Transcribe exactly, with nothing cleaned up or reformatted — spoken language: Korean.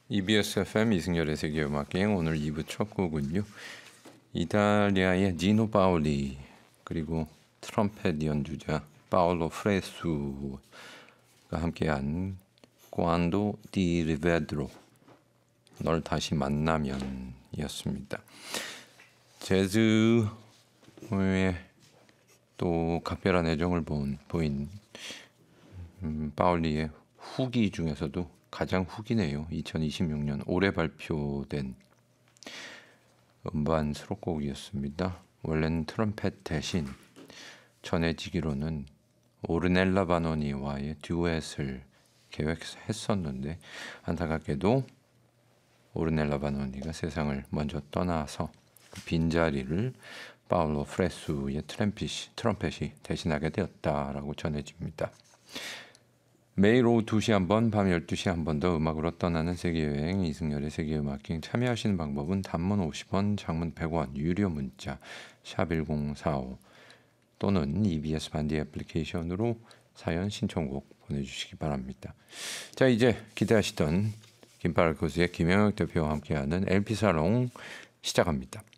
이비에스 에프엠 이승열의 세계음악여행 오늘 이 부 첫 곡은요. 이탈리아의 지노 파올리 그리고 트럼펫 연주자 파올로 프레수가 함께한 Quando ti rivedrò 널 다시 만나면 이었습니다. 재즈의 또 각별한 애정을 본, 보인 음, 파올리의 후기 중에서도 가장 후기네요. 이천이십육 년 올해 발표된 음반 수록곡이었습니다. 원래는 트럼펫 대신 전해지기로는 오르넬라 바노니와의 듀엣을 계획했었는데 안타깝게도 오르넬라 바노니가 세상을 먼저 떠나서 그 빈자리를 파올로 프레수의 트럼펫이, 트럼펫이 대신하게 되었다라고 전해집니다. 매일 오후 두 시 한 번, 밤 열두 시 한 번 더 음악으로 떠나는 세계여행 이승열의 세계음악여행 참여하시는 방법은 단문 오십 원, 장문 백 원, 유료 문자 샵 일공사오 또는 이비에스 반디 애플리케이션으로 사연 신청곡 보내주시기 바랍니다. 자, 이제 기대하시던 김파랄코스의 김영혁 대표와 함께하는 엘피사롱 시작합니다.